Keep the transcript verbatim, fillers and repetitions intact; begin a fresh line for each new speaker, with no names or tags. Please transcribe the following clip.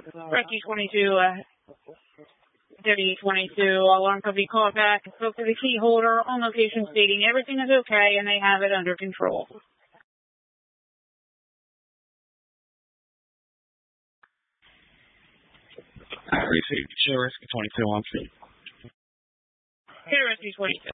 Rescue twenty-two, uh, Deputy twenty-two, alarm company called back and spoke to the key holder on location stating everything is okay and they have it under control.
I received Rescue twenty-two on scene.
Here, Rescue twenty-two.